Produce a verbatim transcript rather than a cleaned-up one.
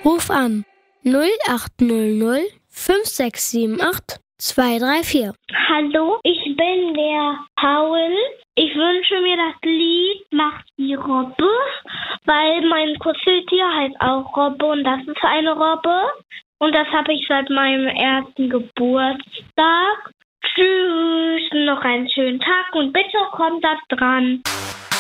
Ruf an null acht null null fünf sechs sieben acht zwei drei vier. Hallo, ich bin der Paul. Ich wünsche mir das Lied Macht die Robbe, weil mein Kuscheltier heißt auch Robbe und das ist eine Robbe. Und das habe ich seit meinem ersten Geburtstag. Tschüss, noch einen schönen Tag und bitte kommt da dran.